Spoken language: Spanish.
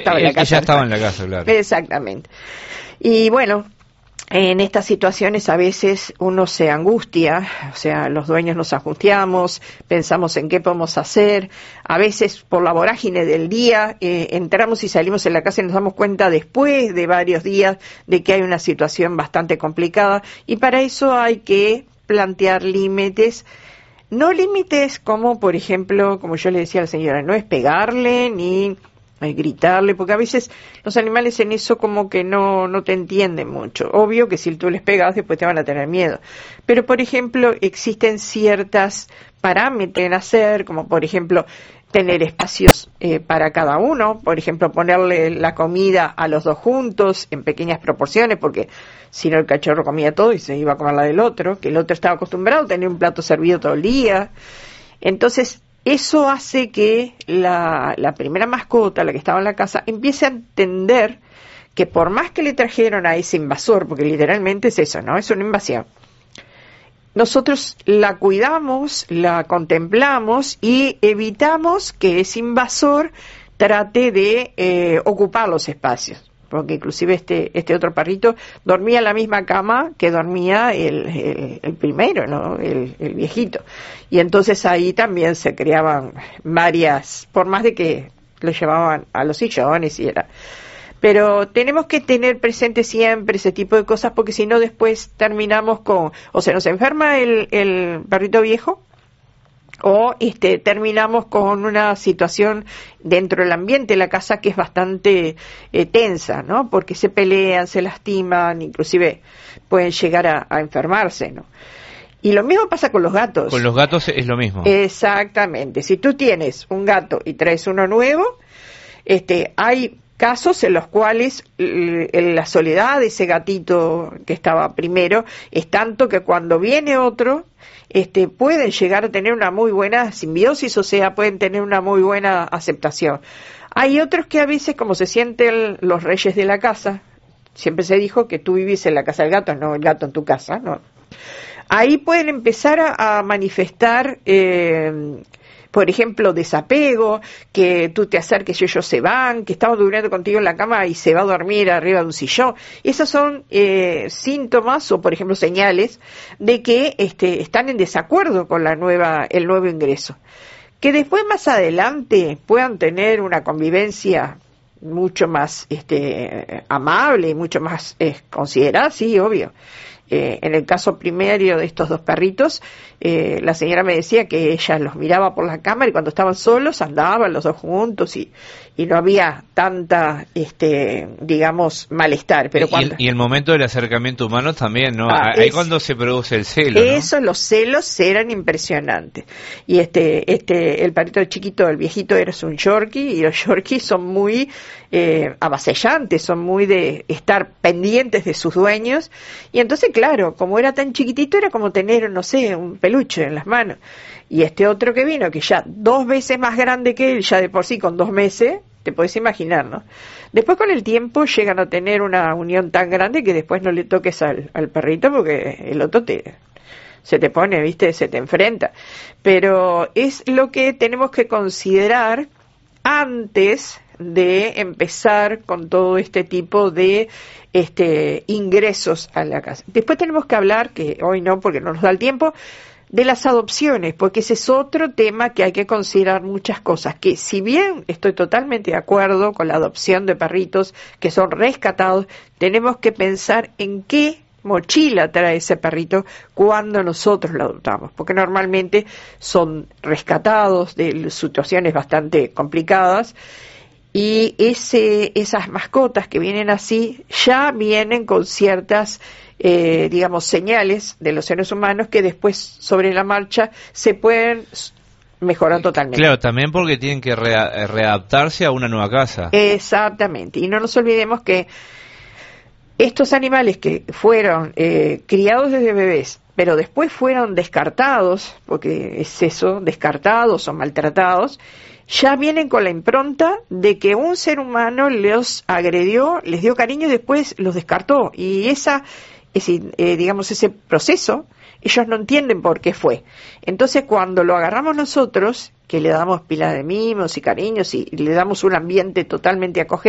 estaba en la casa. Ya estaba en la casa, claro. Exactamente. Y bueno, en estas situaciones a veces uno se angustia, o sea, los dueños nos angustiamos, pensamos en qué podemos hacer, a veces por la vorágine del día entramos y salimos en la casa y nos damos cuenta después de varios días de que hay una situación bastante complicada, y para eso hay que plantear límites. No límites como, por ejemplo, como yo le decía a la señora, no es pegarle ni gritarle, porque a veces los animales en eso como que no te entienden mucho. Obvio que si tú les pegas después te van a tener miedo. Pero, por ejemplo, existen ciertas parámetros en hacer, como por ejemplo tener espacios para cada uno, por ejemplo ponerle la comida a los dos juntos en pequeñas proporciones, porque si no el cachorro comía todo y se iba a comer la del otro, que el otro estaba acostumbrado a tener un plato servido todo el día. Entonces eso hace que la primera mascota, la que estaba en la casa, empiece a entender que por más que le trajeron a ese invasor, porque literalmente es eso, ¿no? Es una invasión, nosotros la cuidamos, la contemplamos y evitamos que ese invasor trate de ocupar los espacios. Porque inclusive este otro perrito dormía en la misma cama que dormía el primero, ¿no? El viejito. Y entonces ahí también se creaban varias, por más de que lo llevaban a los sillones y era. Pero tenemos que tener presente siempre ese tipo de cosas, porque si no después terminamos con, o se nos enferma el perrito viejo, o terminamos con una situación dentro del ambiente de la casa que es bastante tensa, ¿no? Porque se pelean, se lastiman, inclusive pueden llegar a enfermarse, ¿no? Y lo mismo pasa con los gatos. Con los gatos es lo mismo. Exactamente. Si tú tienes un gato y traes uno nuevo, hay casos en los cuales la soledad de ese gatito que estaba primero es tanto que cuando viene otro, pueden llegar a tener una muy buena simbiosis, o sea, pueden tener una muy buena aceptación. Hay otros que a veces, como se sienten los reyes de la casa, siempre se dijo que tú vivís en la casa del gato, no el gato en tu casa, ¿no? Ahí pueden empezar a manifestar por ejemplo, desapego, que tú te acerques y ellos se van, que estamos durmiendo contigo en la cama y se va a dormir arriba de un sillón. Esos son síntomas o, por ejemplo, señales de que están en desacuerdo con el nuevo ingreso. Que después, más adelante, puedan tener una convivencia mucho más amable y mucho más considerada, sí, obvio. En el caso primero de estos dos perritos, la señora me decía que ella los miraba por la cámara y cuando estaban solos andaban los dos juntos y no había tanta, digamos, malestar. Pero y el momento del acercamiento humano también, ¿no? Ahí cuando se produce el celo, eso, ¿no? Los celos eran impresionantes. Y el perrito chiquito, el viejito, era un Yorkie, y los Yorkies son muy avasallantes, son muy de estar pendientes de sus dueños. Y entonces, claro, como era tan chiquitito, era como tener, no sé, un peluche en las manos. Y otro que vino, que ya 2 veces más grande que él, ya de por sí con 2 meses, te podés imaginar, ¿no? Después con el tiempo llegan a tener una unión tan grande que después no le toques al perrito porque el otro se te pone, ¿viste? Se te enfrenta. Pero es lo que tenemos que considerar antes de empezar con todo este tipo de ingresos a la casa. Después tenemos que hablar, que hoy no porque no nos da el tiempo, de las adopciones, porque ese es otro tema que hay que considerar muchas cosas, que si bien estoy totalmente de acuerdo con la adopción de perritos que son rescatados, tenemos que pensar en qué mochila trae ese perrito cuando nosotros lo adoptamos, porque normalmente son rescatados de situaciones bastante complicadas. Y esas mascotas que vienen así ya vienen con ciertas, digamos, señales de los seres humanos que después sobre la marcha se pueden mejorar totalmente. Claro, también porque tienen que readaptarse a una nueva casa. Exactamente. Y no nos olvidemos que estos animales que fueron criados desde bebés, pero después fueron descartados, porque es eso, descartados o maltratados, ya vienen con la impronta de que un ser humano los agredió, les dio cariño y después los descartó. Y digamos, ese proceso, ellos no entienden por qué fue. Entonces, cuando lo agarramos nosotros, que le damos pila de mimos y cariños y le damos un ambiente totalmente acogedor,